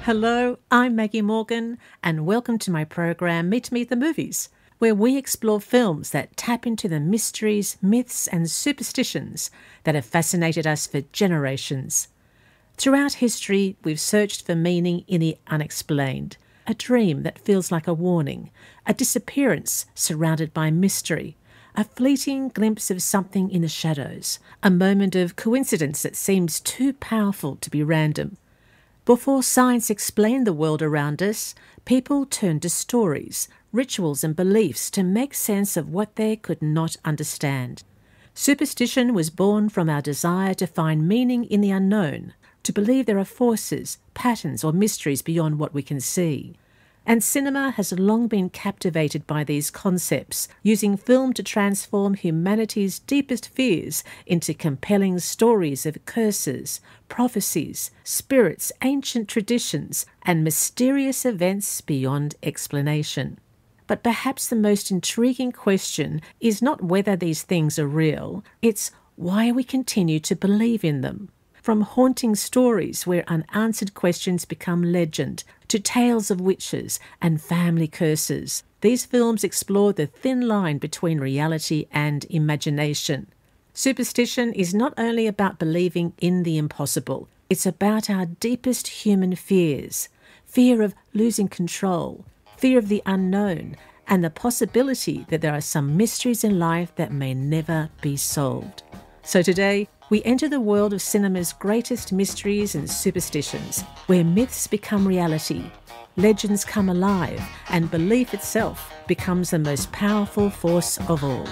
Hello, I'm Maggie Morgan, and welcome to my program Meet Me at the Movies, where we explore films that tap into the mysteries, myths, and superstitions that have fascinated us for generations. Throughout history, we've searched for meaning in the unexplained, a dream that feels like a warning, a disappearance surrounded by mystery, a fleeting glimpse of something in the shadows, a moment of coincidence that seems too powerful to be random. Before science explained the world around us, people turned to stories, rituals and beliefs to make sense of what they could not understand. Superstition was born from our desire to find meaning in the unknown, to believe there are forces, patterns or mysteries beyond what we can see. And cinema has long been captivated by these concepts, using film to transform humanity's deepest fears into compelling stories of curses, prophecies, spirits, ancient traditions, and mysterious events beyond explanation. But perhaps the most intriguing question is not whether these things are real, it's why we continue to believe in them. From haunting stories where unanswered questions become legend, to tales of witches and family curses, these films explore the thin line between reality and imagination. Superstition is not only about believing in the impossible, it's about our deepest human fears. Fear of losing control, fear of the unknown, and the possibility that there are some mysteries in life that may never be solved. So today, we enter the world of cinema's greatest mysteries and superstitions, where myths become reality, legends come alive, and belief itself becomes the most powerful force of all.